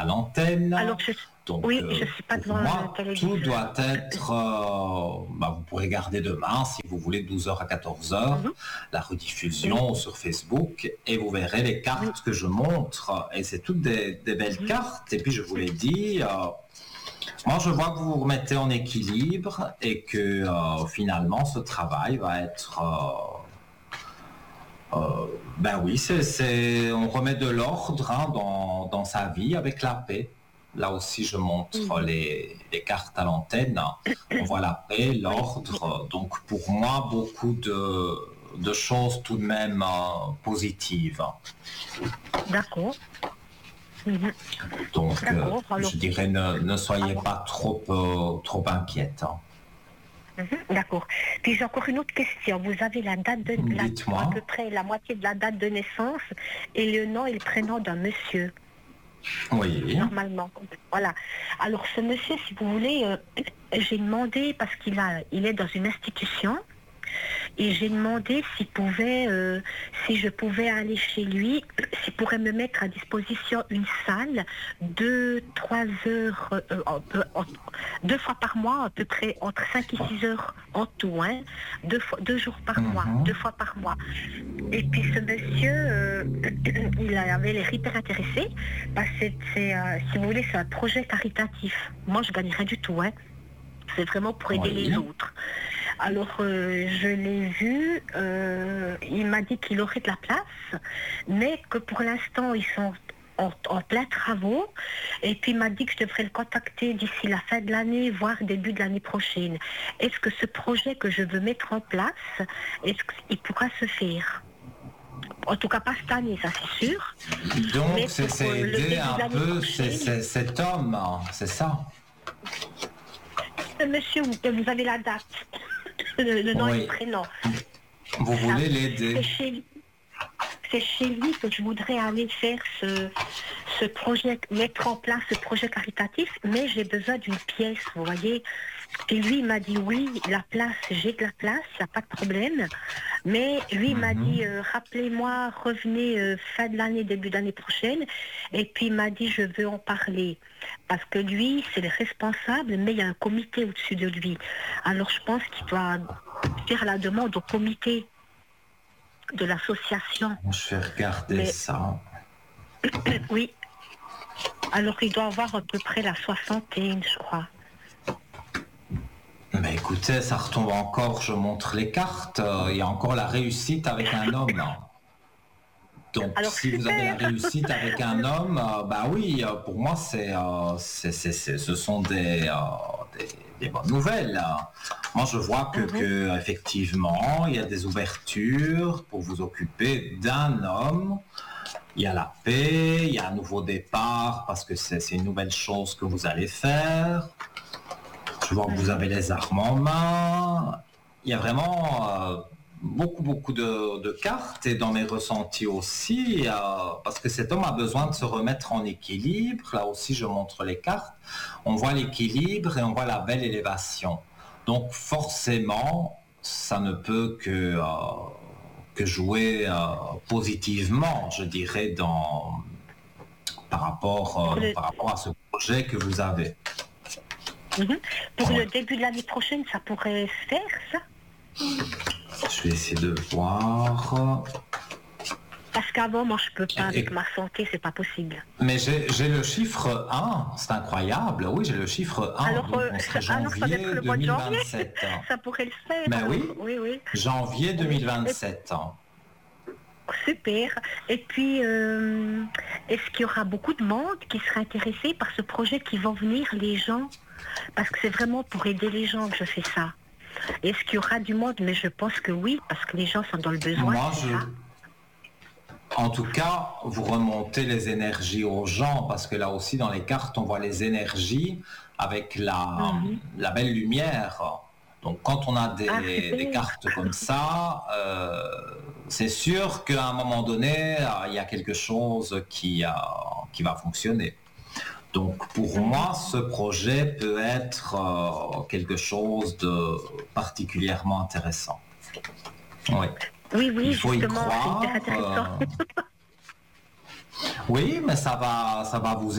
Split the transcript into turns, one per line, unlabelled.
à l'antenne.
Alors,
Donc,
oui, je ne suis pas devant
moi,
la télévision.
tout doit être... vous pourrez garder demain, si vous voulez, de 12h à 14h, la rediffusion sur Facebook, et vous verrez les cartes que je montre. Et c'est toutes des belles cartes. Et puis, je vous l'ai dit... moi, je vois que vous vous remettez en équilibre et que finalement, ce travail va être... oui, on remet de l'ordre dans sa vie avec la paix. Là aussi, je montre les cartes à l'antenne. On voit la paix, l'ordre. Donc, pour moi, beaucoup de choses tout de même positives.
D'accord.
Donc, je dirais, ne soyez pas trop inquiète.
D'accord. Puis j'ai encore une autre question. Vous avez la date de à peu près la moitié de la date de naissance et le nom et le prénom d'un monsieur.
Oui.
Normalement. Voilà. Alors ce monsieur, si vous voulez, j'ai demandé parce qu'il est dans une institution. Et j'ai demandé si je pouvais aller chez lui, s'il pourrait me mettre à disposition une salle 2-3 heures, 2 fois par mois, à peu près entre 5 et 6 heures en tout, hein, 2 jours par mois, 2 fois par mois. Et puis ce monsieur, il avait l'air hyper intéressé, parce que si vous voulez, c'est un projet caritatif. Moi, je gagne rien du tout, hein. C'est vraiment pour aider les autres. Alors, je l'ai vu, il m'a dit qu'il aurait de la place, mais que pour l'instant, ils sont en plein travaux. Et puis, il m'a dit que je devrais le contacter d'ici la fin de l'année, voire début de l'année prochaine. Est-ce que ce projet que je veux mettre en place, est-ce qu'il pourra se faire ? En tout cas, pas cette année, ça c'est sûr.
Donc, c'est aider un peu cet homme, c'est ça ?
Monsieur, vous avez la date, le nom et le prénom.
Vous voulez l'aider ?
C'est chez lui que je voudrais aller faire ce projet, mettre en place ce projet caritatif, mais j'ai besoin d'une pièce, vous voyez. Et lui, il m'a dit oui, la place, j'ai de la place, il n'y a pas de problème. Mais lui, il m'a dit, rappelez-moi, revenez fin de l'année, début d'année prochaine. Et puis, il m'a dit, je veux en parler. Parce que lui, c'est le responsable, mais il y a un comité au-dessus de lui. Alors, je pense qu'il doit faire la demande au comité de l'association.
Je vais regarder ça.
Oui. Alors, il doit avoir à peu près la soixantaine, je crois.
Mais écoutez, ça retombe encore, je montre les cartes, il y a encore la réussite avec un homme. Donc alors, si vous avez la réussite avec un homme, oui, pour moi, ce sont des bonnes nouvelles. Moi, je vois que effectivement, il y a des ouvertures pour vous occuper d'un homme. Il y a la paix, il y a un nouveau départ, parce que c'est une nouvelle chose que vous allez faire. Je vois que vous avez les armes en main. Il y a vraiment beaucoup de cartes, et dans mes ressentis aussi, parce que cet homme a besoin de se remettre en équilibre. Là aussi, je montre les cartes. On voit l'équilibre et on voit la belle élévation. Donc forcément, ça ne peut que jouer positivement, je dirais, par rapport à ce projet que vous avez.
Pour le début de l'année prochaine, ça pourrait se faire, ça ?
Je vais essayer de voir.
Parce qu'avant, moi, je peux pas, avec ma santé, c'est pas possible.
Mais j'ai le chiffre 1, c'est incroyable. Oui, j'ai le chiffre 1.
Alors,
donc on serait janvier
le
2027.
Janvier, ça pourrait le faire.
Mais
oui.
Janvier 2027.
Super. Et puis, est-ce qu'il y aura beaucoup de monde qui sera intéressé par ce projet, qui vont venir, les gens ? Parce que c'est vraiment pour aider les gens que je fais ça. Est-ce qu'il y aura du monde ? Mais je pense que oui, parce que les gens sont dans le besoin.
En tout cas, vous remontez les énergies aux gens, parce que là aussi, dans les cartes, on voit les énergies avec la belle lumière. Donc, quand on a des cartes comme ça, c'est sûr qu'à un moment donné, il y a quelque chose qui va fonctionner. Donc pour moi, ce projet peut être quelque chose de particulièrement intéressant. Oui.
Oui,
il faut
justement,
y croire.
c'est intéressant.
Oui, mais ça va vous